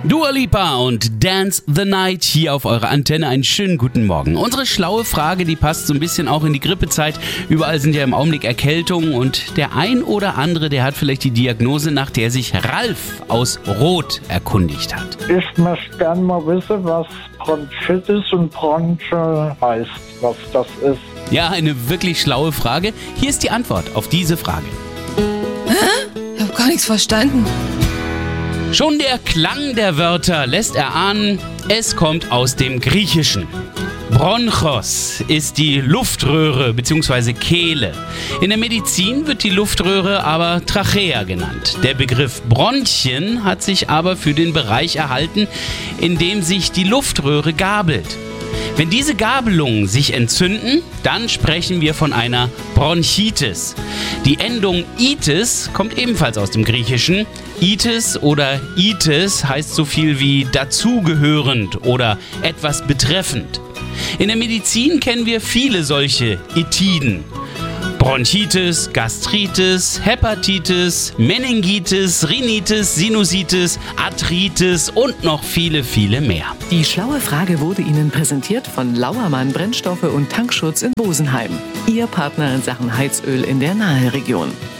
Dua Lipa und Dance the Night hier auf eurer Antenne. Einen schönen guten Morgen. Unsere schlaue Frage, die passt so ein bisschen auch in die Grippezeit. Überall sind ja im Augenblick Erkältungen und der ein oder andere, der hat vielleicht die Diagnose, nach der sich Ralf aus Roth erkundigt hat. Ich möchte gerne mal wissen, was Bronchitis und Bronche heißt, was das ist. Ja, eine wirklich schlaue Frage. Hier ist die Antwort auf diese Frage. Ich habe gar nichts verstanden. Schon der Klang der Wörter lässt erahnen, es kommt aus dem Griechischen. Bronchos ist die Luftröhre bzw. Kehle. In der Medizin wird die Luftröhre aber Trachea genannt. Der Begriff Bronchien hat sich aber für den Bereich erhalten, in dem sich die Luftröhre gabelt. Wenn diese Gabelungen sich entzünden, dann sprechen wir von einer Bronchitis. Die Endung itis kommt ebenfalls aus dem Griechischen. Itis oder itis heißt so viel wie dazugehörend oder etwas betreffend. In der Medizin kennen wir viele solche Itiden. Bronchitis, Gastritis, Hepatitis, Meningitis, Rhinitis, Sinusitis, Arthritis und noch viele, viele mehr. Die schlaue Frage wurde Ihnen präsentiert von Lauermann Brennstoffe und Tankschutz in Bosenheim. Ihr Partner in Sachen Heizöl in der Naheregion.